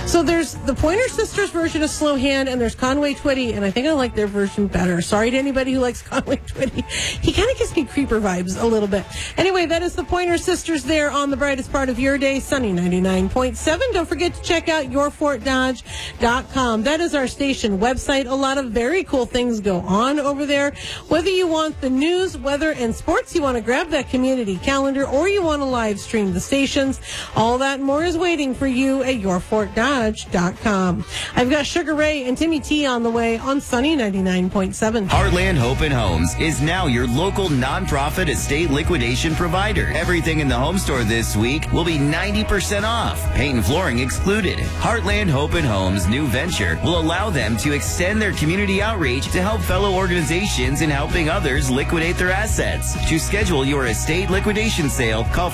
So there's the Pointer Sisters version of Slow Hand, and there's Conway Twitty, and I think I like their version better. Sorry to anybody who likes Conway Twitty. He kind of gives me creeper vibes a little bit. Anyway, that is the Pointer Sisters there on the brightest part of your day, Sunny 99.7. Don't forget to check out yourfortdodge.com. That is our station website. A lot of very cool things go on over there. Whether you want the news, weather, and sports, you want to grab that community calendar, or you want to live stream the stations, all that and more is waiting for you at yourfortdodge.com. I've got Sugar Ray and Timmy T on the way on Sunny 99.7. Heartland Hope and Homes is now your local nonprofit estate liquidation provider. Everything in the home store this week will be 90% off, paint and flooring excluded. Heartland Hope and Homes' new venture will allow them to extend their community outreach to help fellow organizations in helping others liquidate their assets. To schedule your estate liquidation sale, call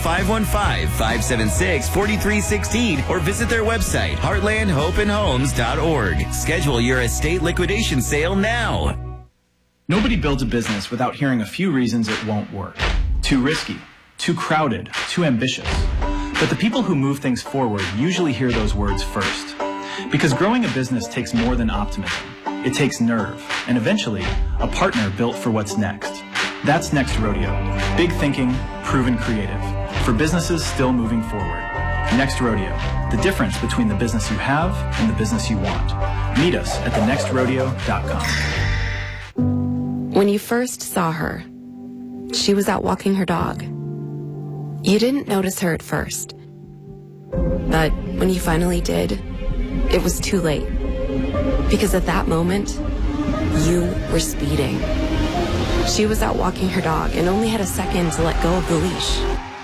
515-576-4316 or visit their website, heartlandhopeandhomes.org. Schedule your estate liquidation sale now. Nobody builds a business without hearing a few reasons it won't work. Too risky, too crowded, too ambitious. But the people who move things forward usually hear those words first. Because growing a business takes more than optimism. It takes nerve, and eventually, a partner built for what's next. That's Next Rodeo. Big thinking, proven creative. For businesses still moving forward. Next Rodeo. The difference between the business you have and the business you want. Meet us at thenextrodeo.com. When you first saw her, she was out walking her dog. You didn't notice her at first. But when you finally did, it was too late. Because at that moment, you were speeding. She was out walking her dog and only had a second to let go of the leash.